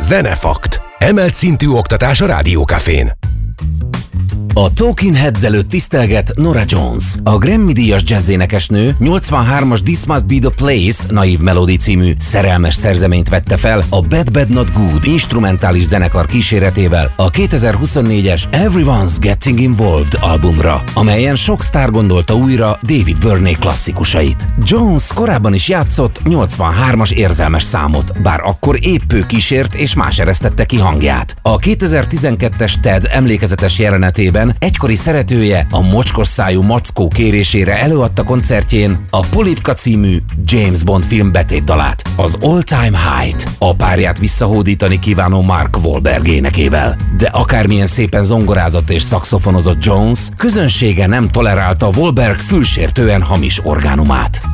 Zenefakt. Emelt szintű oktatás a Rádiókafén. A Talking Heads előtt tisztelget Norah Jones. A Grammy-díjas jazzénekesnő 83-as This Must Be The Place naív melódi című szerelmes szerzeményt vette fel a Bad Bad Not Good instrumentális zenekar kíséretével a 2024-es Everyone's Getting Involved albumra, amelyen sok sztár gondolta újra David Byrne klasszikusait. Jones korábban is játszott 83-as érzelmes számot, bár akkor épp ő kísért és más eresztette ki hangját. A 2012-es Ted emlékezetes jelenetében egykori szeretője a mocskos szájú mackó kérésére előadta koncertjén a Polipka című James Bond film betétdalát, az All Time High-t, a párját visszahódítani kívánó Mark Wahlberg énekével. De akármilyen szépen zongorázott és szaxofonozott Jones, közönsége nem tolerálta Wahlberg fülsértően hamis orgánumát.